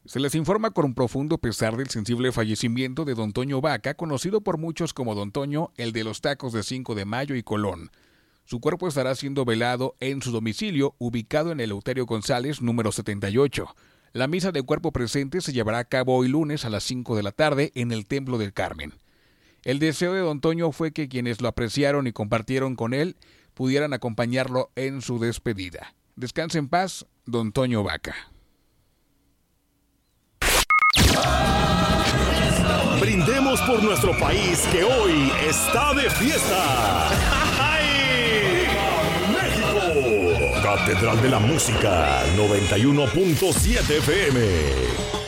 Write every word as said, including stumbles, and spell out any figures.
Se les informa con un profundo pesar del sensible fallecimiento de don Toño Vaca, conocido por muchos como don Toño, el de los tacos de cinco de mayo y Colón. Su cuerpo estará siendo velado en su domicilio, ubicado en Eleuterio González, número setenta y ocho. La misa de cuerpo presente se llevará a cabo hoy lunes a las cinco de la tarde en el Templo del Carmen. El deseo de don Toño fue que quienes lo apreciaron y compartieron con él pudieran acompañarlo en su despedida. Descanse en paz, don Toño Vaca. Brindemos por nuestro país que hoy está de fiesta. ¡México! Catedral de la Música noventa y uno punto siete F M.